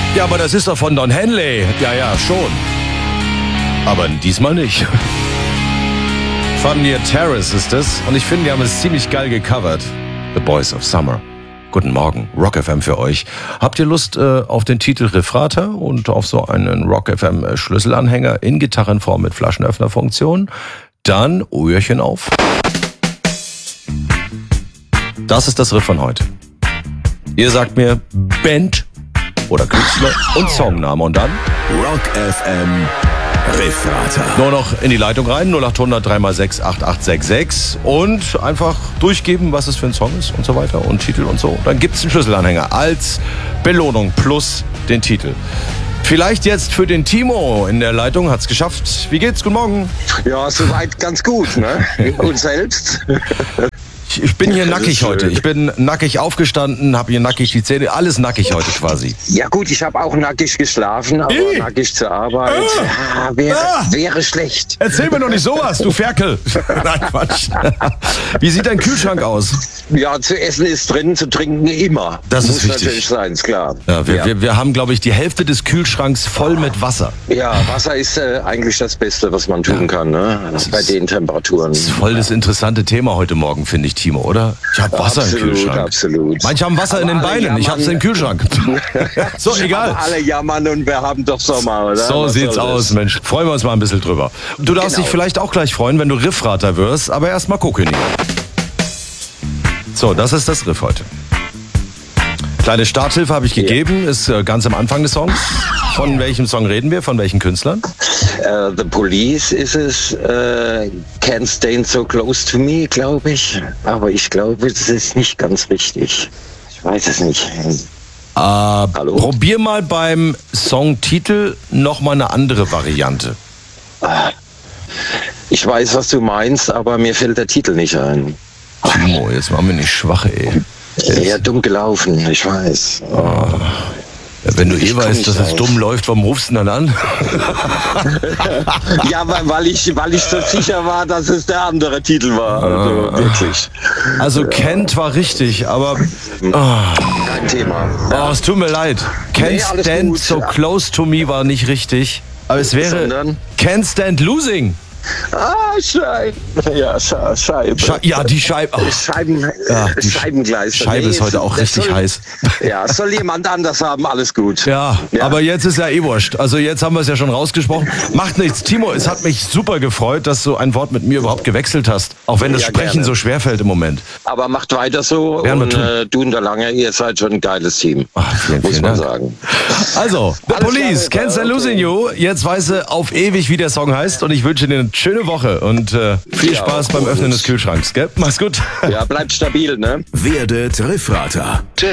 Ja, aber das ist doch von Don Henley. Ja, schon. Aber diesmal nicht. Von Near Terrace ist es. Und ich finde, die haben es ziemlich geil gecovert. The Boys of Summer. Guten Morgen, Rock FM für euch. Habt ihr Lust auf den Titel Riffrater und auf so einen Rock FM Schlüsselanhänger in Gitarrenform mit Flaschenöffnerfunktion? Dann Öhrchen auf. Das ist das Riff von heute. Ihr sagt mir Band oder Künstler und Songname und dann Rock FM Riffrater. nur noch in die Leitung rein, 0800 3x6 8866 und einfach durchgeben, was es für ein Song ist und so weiter und Titel und so. Dann gibt's einen Schlüsselanhänger als Belohnung plus den Titel. Vielleicht jetzt für den Timo in der Leitung, hat's geschafft. Wie geht's? Guten Morgen. Ja, soweit ganz gut, ne? Und selbst? Ich bin hier nackig heute. Ich bin nackig aufgestanden, habe hier nackig die Zähne, alles nackig heute quasi. Ja gut, ich habe auch nackig geschlafen, aber nackig zur Arbeit wäre schlecht. Erzähl mir doch nicht sowas, du Ferkel. Nein, Quatsch. Wie sieht dein Kühlschrank aus? Ja, zu essen ist drin, zu trinken immer. Das ist Muss wichtig. natürlich sein, ist klar. Ja, wir haben, glaube ich, die Hälfte des Kühlschranks voll mit Wasser. Ja, Wasser ist eigentlich das Beste, was man tun kann, ne? Bei den Temperaturen. Das ist voll das interessante Thema heute Morgen, finde ich, Timo, oder? Ich habe Wasser im Kühlschrank. Absolut. Manche haben Wasser in den Beinen, ich hab's im Kühlschrank. So, egal. Aber alle jammern und wir haben doch Sommer, oder? So Was sieht's soll das? aus, Mensch. Freuen wir uns mal ein bisschen drüber. Du darfst Genau. dich vielleicht auch gleich freuen, wenn du Riffrater wirst, aber erst mal gucken. So, das ist das Riff heute. Kleine Starthilfe habe ich gegeben, ist ganz am Anfang des Songs. Von welchem Song reden wir? Von welchen Künstlern? The Police ist es. Can't Stand So Close to Me, glaube ich. Aber ich glaube, das ist nicht ganz richtig. Ich weiß es nicht. Hallo? Probier mal beim Songtitel nochmal eine andere Variante. Ich weiß, was du meinst, aber mir fällt der Titel nicht ein. Timo, jetzt machen wir nicht schwach, ey. Ja, dumm gelaufen, ich weiß. Ja, wenn du Ich komm weißt, nicht dass es drauf. dumm läuft, warum rufst du denn dann an? Ja, weil ich so sicher war, dass es der andere Titel war. Also wirklich. Also Kent war richtig, aber Kein Thema. es tut mir leid. Can't Nee, alles Stand gut. So Close to Me war nicht richtig. Aber es wäre Sondern? Can't Stand Losing. Scheibe. Ja, Scheibe. Ja, die Scheibe. Oh. Die Scheibengleis. Scheibe ist heute auch richtig heiß. Ja, soll jemand anders haben, alles gut. Ja, aber jetzt ist ja eh wurscht. Also jetzt haben wir es ja schon rausgesprochen. Macht nichts. Timo, es hat mich super gefreut, dass du ein Wort mit mir überhaupt gewechselt hast. Auch wenn das Ja, Sprechen gerne. so schwer fällt im Moment. Aber macht weiter so Werden wir und tun. du und der Lange, ihr seid schon ein geiles Team. Vielen, muss vielen man Dank. sagen. Also, The Alles Police, klar, Can't Stand okay. Losing You. Jetzt weiß er auf ewig, wie der Song heißt. Und ich wünsche dir eine schöne Woche und viel Ja, Spaß beim und- Öffnen des Kühlschranks. Gell? Mach's gut. Ja, bleibt stabil, ne? Werdet Riffrater.